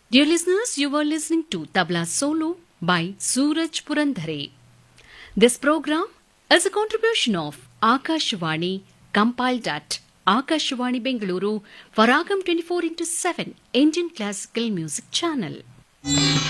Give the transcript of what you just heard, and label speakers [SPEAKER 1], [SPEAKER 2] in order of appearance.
[SPEAKER 1] Dear listeners, you were listening to Tabla Solo by Suraj Purandhare. This program is a contribution of Akashvani, compiled at Akashvani Bengaluru for Ragam 24/7 Indian Classical Music Channel.